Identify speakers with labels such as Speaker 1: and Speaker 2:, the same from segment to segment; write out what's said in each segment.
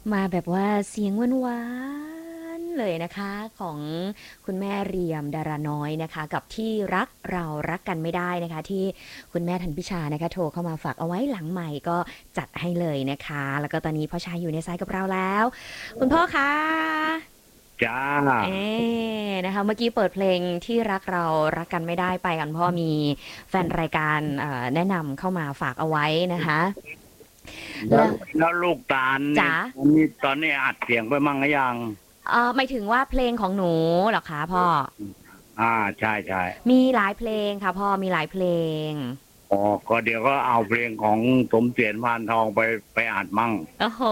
Speaker 1: มาแบบว่าเสียงหวานๆเลยนะคะของคุณแม่เรียมดาราน้อยนะคะกับที่รักเรารักกันไม่ได้นะคะที่คุณแม่ธันพิชานะคะโทรเข้ามาฝากเอาไว้หลังใหม่ก็จัดให้เลยนะคะแล้วก็ตอนนี้พ่อชายอยู่ในสายกับเราแล้วคุณพ่อคะ
Speaker 2: จ้า
Speaker 1: เอ๊นะคะเมื่อกี้เปิดเพลงที่รักเรารักกันไม่ได้ไปกันพ่อมีแฟนรายการแนะนำเข้ามาฝากเอาไว้นะคะ
Speaker 2: แล้ว
Speaker 1: แล้ว
Speaker 2: แล้วลูกตาลนี่
Speaker 1: จ๋า
Speaker 2: ตอนนี้อัดเสียงไปมั่งหรือยัง
Speaker 1: หมายถึงว่าเพลงของหนูเหรอคะพ่อ
Speaker 2: ใช่ใช่
Speaker 1: มีหลายเพลงค่ะพ่อมีหลายเพลง
Speaker 2: อ๋อก็เดี๋ยวก็เอาเพลงของสมเสียรพานทองไปอัดมั่ง
Speaker 1: โอ้โห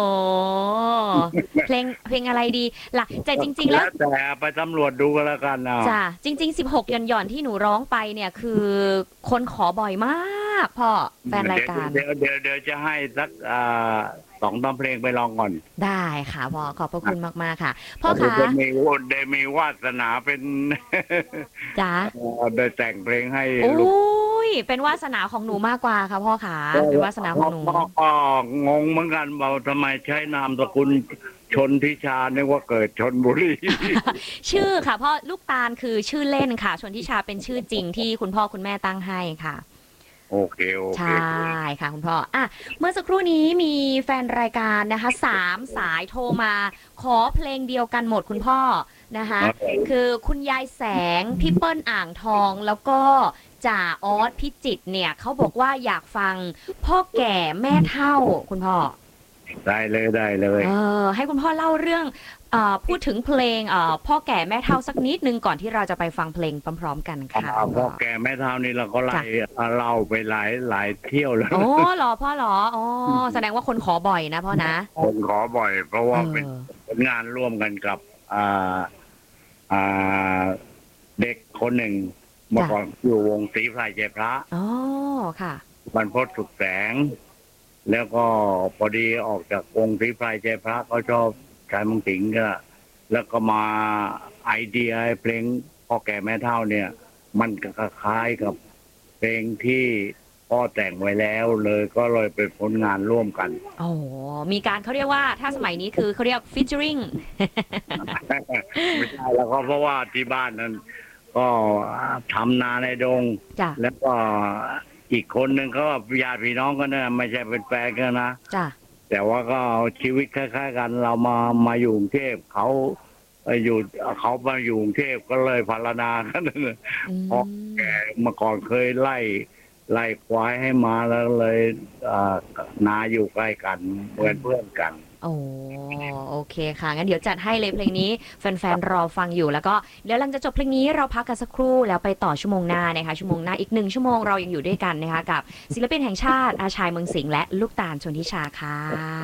Speaker 1: เพลงอะไรดีล่ะแต่จริงๆแล้ว
Speaker 2: แล้วแต่ไปตำรวจดูกันแล้วกันนะ
Speaker 1: จ้ะจริงๆ16หย่อนที่หนูร้องไปเนี่ยคือคนขอบ่อยมากพ่อแฟนรายการ
Speaker 2: เดี๋ยวจะให้สักสองตำเพลงไปลองก่อน
Speaker 1: ได้ค่ะพ่อขอบพระคุณมากๆค่ะพ่อ
Speaker 2: เดี๋ยว
Speaker 1: คะ
Speaker 2: ได้มีวาสนาเป็น
Speaker 1: จ๋า
Speaker 2: ได้แต่งเพลงให้
Speaker 1: โอ้
Speaker 2: ลูก
Speaker 1: ยเป็นวาสนาของหนูมากกว่าค่ะพ่อขาเป็นวาสนาของหนู
Speaker 2: ก็งงเหมือนกันว่าทำไมใช้นามสกุลชนทิชานึกว่าเกิดชนบุรี
Speaker 1: ชื่อค่ะพ่อลูกตาลคือชื่อเล่นค่ะชนทิชาเป็นชื่อจริงที่คุณพ่อคุณแม่ตั้งให้ค่ะ
Speaker 2: โอเค
Speaker 1: ใช่ค่ะคุณพ่อเมื่อสักครู่นี้มีแฟนรายการนะคะ3 สายโทรมาขอเพลงเดียวกันหมดคุณพ่อนะคะคือคุณยายแสงพี่เปิ้ลอ่างทองแล้วก็จ่าออสพิจิตรเนี่ยเขาบอกว่าอยากฟังพ่อแก่แม่เฒ่าคุณพ่อ
Speaker 2: ได้เลย
Speaker 1: ให้คุณพ่อเล่าเรื่องพูดถึงเพลงพ่อแก่แม่เฒ่าสักนิดนึงก่อนที่เราจะไปฟังเพลงพร้อมๆกันค่ะ
Speaker 2: พ่อแก่แม่เฒ่านี่เราก็
Speaker 1: จ้ะ
Speaker 2: เล่าไปหลายเที่ยวแล้ว
Speaker 1: โอ้เหรอพ่อเหรออ๋อแสดงว่าคนขอบ่อยนะพ่อนะ
Speaker 2: คนขอบ่อยเพราะ
Speaker 1: เอ
Speaker 2: ว่าเป็น
Speaker 1: อ
Speaker 2: ผลงานร่วมกันกับอ่าอ่าเด็กคนหนึ่งเมื่อ
Speaker 1: จ้ะ
Speaker 2: ก่อนอยู่วงศรีไพรใจพระ
Speaker 1: อ๋อค่ะ
Speaker 2: บรรพตสุขแสงแล้วก็พอดีออกจากวงศรีไพรใจพระก็ชอบชายเมังสิงก็แล้วก็มาไอเดียเพลงพ่อแก่แม่เฒ่าเนี่ย มันก็คล้ายกับเพลงที่พ่อแต่งไว้แล้วเลยก็เลยเป็นผลงานร่วมกัน
Speaker 1: โอ้มีการเขาเรียกว่าถ้าสมัยนี้คือเขาเรียก featuring
Speaker 2: ไม่ใช่แล้วก็เพราะว่าที่บ้านนั้นก็ทำนาในดง
Speaker 1: จ้ะ
Speaker 2: แล้วก็อีกคนหนึ่งก็ญาติพี่น้องกันนะไม่ใช่เป็นแฟนกันนะ
Speaker 1: จ้ะ
Speaker 2: แต่ว่าก็ชีวิตคล้ายๆกันเรามาอยู่กรุงเทพเขาอยู่เขามาอยู่กรุงเทพก็เลยพารณากัน
Speaker 1: อื
Speaker 2: เพราะแก
Speaker 1: ม
Speaker 2: เมื่อก่อนเคยไล่ควายให้มาแล้วเลยนาอยู่ใกล้กันเหมือนเพื่อนกัน
Speaker 1: โอ้โอเคค่ะงั้นเดี๋ยวจัดให้เลยเพลงนี้แฟนๆรอฟังอยู่แล้วก็เดี๋ยวหลังจากจบเพลงนี้เราพักกันสักครู่แล้วไปต่อชั่วโมงหน้านะคะชั่วโมงหน้าอีก1 ชั่วโมงเรายังอยู่ด้วยกันนะคะกับศิลปินแห่งชาติอาชายเมืองสิงห์และลูกตาลชนทิชาค่ะ